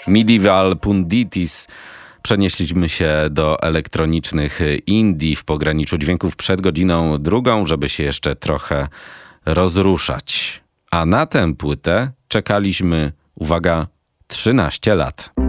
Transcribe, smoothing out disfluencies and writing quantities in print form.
Medieval Punditis. Przenieśliśmy się do elektronicznych indie w pograniczu dźwięków przed godziną 2, żeby się jeszcze trochę rozruszać. A na tę płytę czekaliśmy, uwaga, 13 lat.